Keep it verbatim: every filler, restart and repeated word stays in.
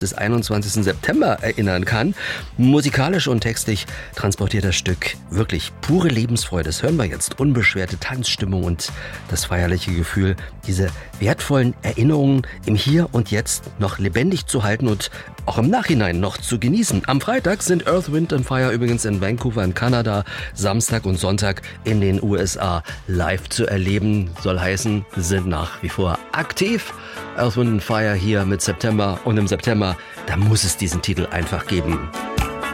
des einundzwanzigsten September erinnern kann. Musikalisch und textlich transportiert das Stück wirklich pure Lebensfreude. Das hören wir jetzt. Unbeschwerte Tanzstimmung und das feierliche Gefühl, diese wertvollen Erinnerungen im Hier und Jetzt noch lebendig zu halten und auch im Nachhinein noch zu genießen. Am Freitag sind Earth, Wind and Fire übrigens in Vancouver in Kanada, Samstag und Sonntag in den U S A live zu erleben. Soll heißen, sind nach wie vor aktiv. Earth, Wind and Fire hier mit September und im September, da muss es diesen Titel einfach geben.